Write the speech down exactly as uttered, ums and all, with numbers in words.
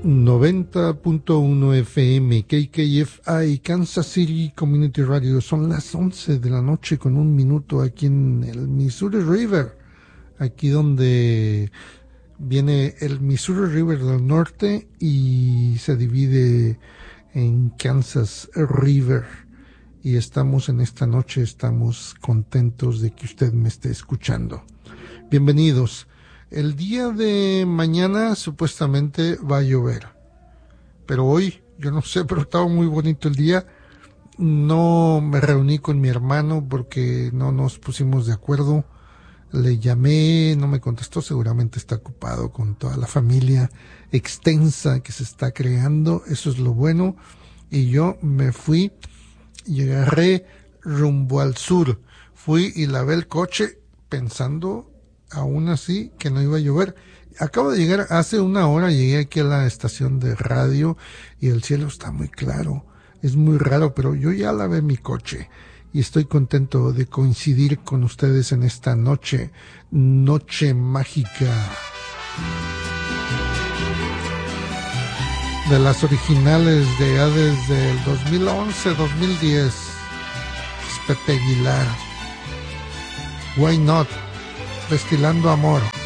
noventa punto uno F M, K K F I, Kansas City Community Radio. Son las once de la noche con un minuto aquí en el Missouri River, aquí donde viene el Missouri River del norte y se divide en Kansas River. Y estamos en esta noche, estamos contentos de que usted me esté escuchando. Bienvenidos. El día de mañana supuestamente va a llover, pero hoy, yo no sé, pero estaba muy bonito el día. No me reuní con mi hermano porque no nos pusimos de acuerdo. Le llamé, no me contestó, seguramente está ocupado con toda la familia extensa que se está creando, eso es lo bueno. Y yo me fui y agarré rumbo al sur. Fui y lavé el coche pensando aún así que no iba a llover. Acabo de llegar, hace una hora llegué aquí a la estación de radio y el cielo está muy claro. Es muy raro, pero yo ya lavé mi coche y estoy contento de coincidir con ustedes en esta noche, noche mágica. De las originales de ya desde el dos mil once, dos mil diez. Es Pepe Aguilar. Why Not? Destilando amor.